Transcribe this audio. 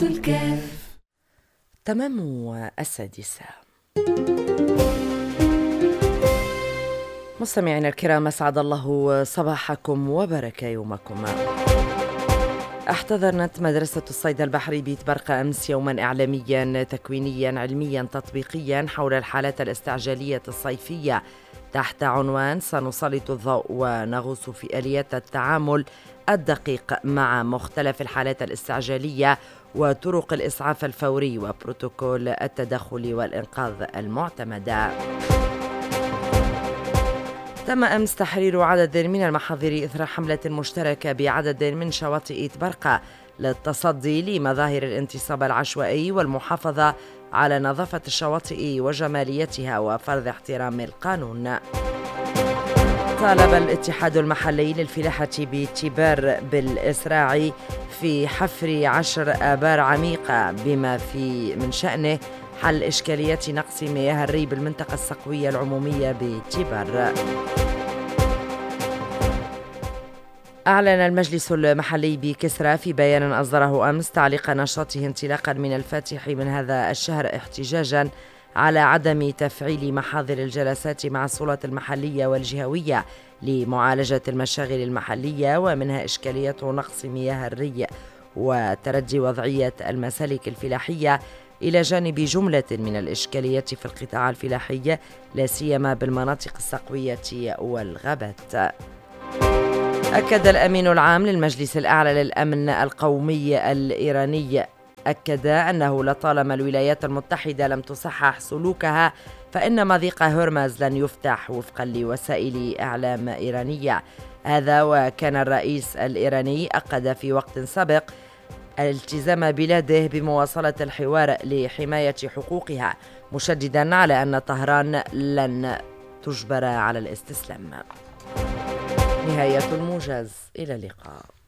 الكهف. تمام 6. مستمعينا الكرام، أسعد الله صباحكم وبارك يومكم. احتضنت مدرسة الصيد البحري بيتبرقة أمس يوما إعلاميا تكوينيا علميا تطبيقيا حول الحالات الاستعجالية الصيفية تحت عنوان سنسلط الضوء ونغوص في آليات التعامل الدقيق مع مختلف الحالات الاستعجالية وطرق الإسعاف الفوري وبروتوكول التدخل والإنقاذ المعتمدة. تم أمس تحرير عدد من المحاضر إثر حملة مشتركة بعدد من شواطئ تبرقة للتصدي لمظاهر الانتصاب العشوائي والمحافظة على نظافة الشواطئ وجماليتها وفرض احترام القانون. طالب الاتحاد المحلي للفلاحة بتبر بالإسراع في حفر 10 آبار عميقة بما في من شأنه حل إشكالية نقص مياه الري بالمنطقة السقوية العمومية بتبر. أعلن المجلس المحلي بكسرى في بيان أصدره أمس تعليق نشاطه انطلاقا من الفاتح من هذا الشهر احتجاجا على عدم تفعيل محاضر الجلسات مع السلطات المحلية والجهوية لمعالجة المشاغل المحلية ومنها إشكالية نقص مياه الري وتردي وضعية المسالك الفلاحية، إلى جانب جملة من الإشكاليات في القطاع الفلاحي لا سيما بالمناطق السقوية والغابات. أكد الأمين العام للمجلس الأعلى للأمن القومي الإيراني أنه لطالما الولايات المتحدة لم تصحح سلوكها فإن مضيق هرمز لن يفتح وفقا لوسائل إعلام إيرانية. هذا وكان الرئيس الإيراني أكد في وقت سابق التزام بلاده بمواصلة الحوار لحماية حقوقها، مشددا على أن طهران لن تجبر على الاستسلام. نهاية الموجز، إلى اللقاء.